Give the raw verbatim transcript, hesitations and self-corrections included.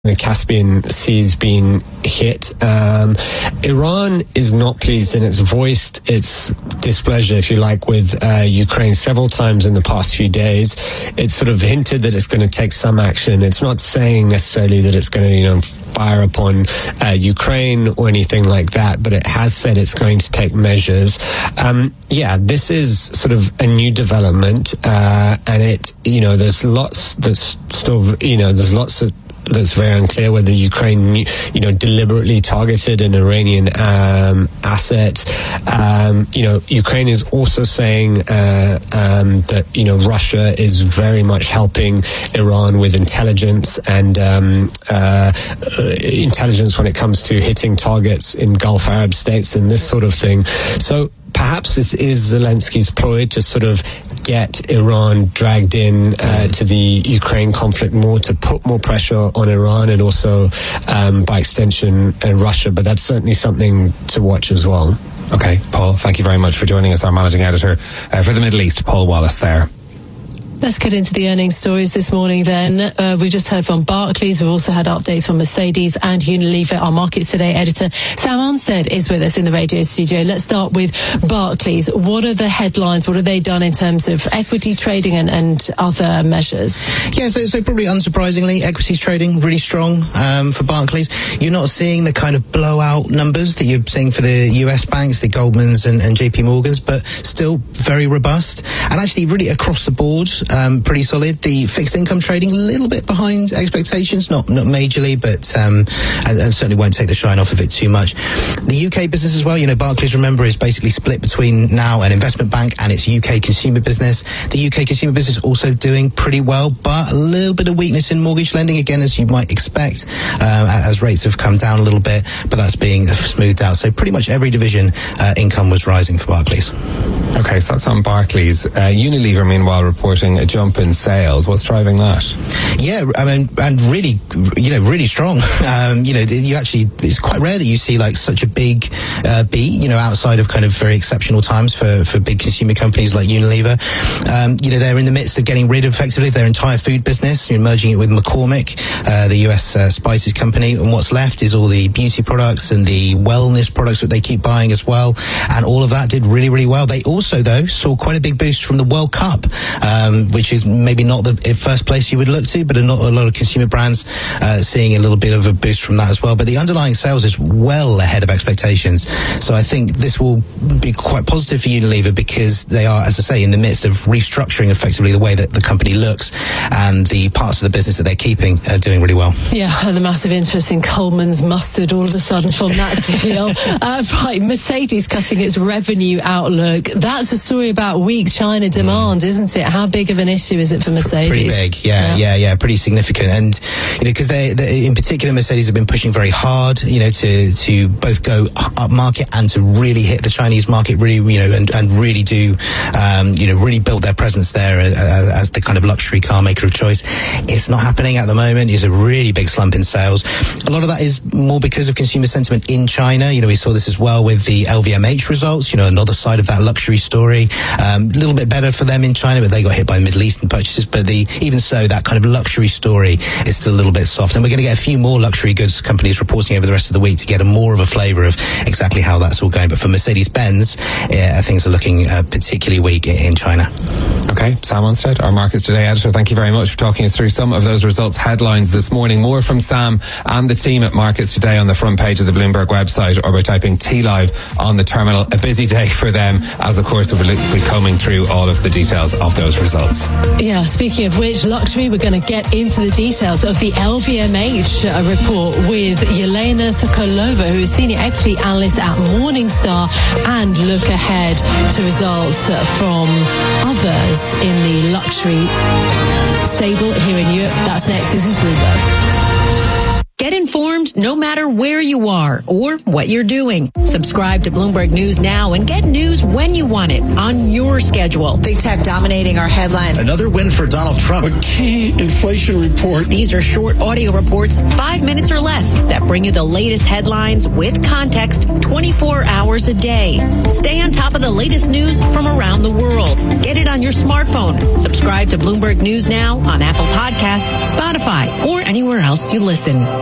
the Caspian Sea's been hit. Um, Iran is not pleased, and it's voiced its displeasure, if you like, with uh, Ukraine several times in the past few days. It's sort of hinted that it's going to take some action. It's not saying necessarily that it's going to, you know, fire upon uh, Ukraine or anything like that, but it has said it's going to take measures. Um, yeah, this is sort of a new development, uh, and it, you know, there's lots that's still, you know, there's lots of that's very unclear whether Ukraine, you know, deliberately targeted an Iranian um, asset. Um, you know, Ukraine is also saying uh, um, that, you know, Russia is very much helping Iran with intelligence and um, uh, intelligence when it comes to hitting targets in Gulf Arab states and this sort of thing. So perhaps this is Zelensky's ploy to sort of get Iran dragged in uh, to the Ukraine conflict more, to put more pressure on Iran and also, um, by extension, uh, Russia. But that's certainly something to watch as well. Okay, Paul, thank you very much for joining us, our managing editor uh, for the Middle East, Paul Wallace there. Let's get into the earnings stories this morning then. Uh, we just heard from Barclays. We've also had updates from Mercedes and Unilever. Our Markets Today editor, Sam Arnstead, is with us in the radio studio. Let's start with Barclays. What are the headlines? What have they done in terms of equity trading and, and other measures? Yeah, so, so probably unsurprisingly, equities trading really strong um, for Barclays. You're not seeing the kind of blowout numbers that you're seeing for the U S banks, the Goldmans and, and J P Morgans, but still very robust. And actually really across the board, Um, pretty solid. The fixed income trading a little bit behind expectations, not not majorly, but um, and, and certainly won't take the shine off of it too much. The U K business as well, you know, Barclays, remember, is basically split between now an investment bank and its U K consumer business. The U K consumer business also doing pretty well, but a little bit of weakness in mortgage lending, again, as you might expect, uh, as rates have come down a little bit, but that's being smoothed out. So pretty much every division, uh, income was rising for Barclays. Okay, so that's on Barclays. Uh, Unilever, meanwhile, reporting a jump in sales. What's driving that? Yeah, I mean, and really, you know, really strong. Um, you know, you actually, it's quite rare that you see like such a big uh, beat, you know, outside of kind of very exceptional times for, for big consumer companies like Unilever. Um, you know, they're in the midst of getting rid of effectively their entire food business, you know, merging it with McCormick, uh, the U S uh, spices company. And what's left is all the beauty products and the wellness products that they keep buying as well. And all of that did really, really well. They also, though, saw quite a big boost from the World Cup, um, which is maybe not the first place you would look to, but a, not a lot of consumer brands uh, seeing a little bit of a boost from that as well. But the underlying sales is well ahead of expectations. So I think this will be quite positive for Unilever because they are, as I say, in the midst of restructuring effectively the way that the company looks, and the parts of the business that they're keeping are doing really well. Yeah, and the massive interest in Coleman's mustard all of a sudden from that deal. uh, right, Mercedes cutting its revenue outlook. That's a story about weak China demand, mm. isn't it? How big of an issue is it for Mercedes? Pretty big, yeah, yeah, yeah, yeah pretty significant. And, you know, because they, they, in particular, Mercedes have been pushing very hard, you know, to, to both go up market and to really hit the Chinese market, really, you know, and, and really do, um, you know, really build their presence there as, as the kind of luxury car maker of choice. It's not happening at the moment. It's a really big slump in sales. A lot of that is more because of consumer sentiment in China. You know, we saw this as well with the L V M H results, you know, another side of that luxury story. Um, a little bit better for them in China, but they got hit by Middle Eastern purchases. But the even so, that kind of luxury story is still a little bit soft. And we're going to get a few more luxury goods companies reporting over the rest of the week to get a more of a flavour of exactly how that's all going. But for Mercedes-Benz, yeah, things are looking uh, particularly weak in China. Okay, Sam Arnstead, our Markets Today editor, thank you very much for talking us through some of those results headlines this morning. More from Sam and the team at Markets Today on the front page of the Bloomberg website, or by typing T Live on the terminal. A busy day for them, as of course we'll be combing through all of the details of those results. Yeah, speaking of which, luxury, we're going to get into the details of the L V M H uh, report with Yelena Sokolova, who is senior equity analyst at Morningstar, and look ahead to results from others in the luxury stable here in Europe. That's next. This is Bloomberg. Get informed no matter where you are or what you're doing. Subscribe to Bloomberg News now and get news when you want it on your schedule. Big tech dominating our headlines. Another win for Donald Trump. A key inflation report. These are short audio reports, five minutes or less, that bring you the latest headlines with context twenty-four hours a day. Stay on top of the latest news from around the world. Get it on your smartphone. Subscribe to Bloomberg News now on Apple Podcasts, Spotify, or anywhere else you listen.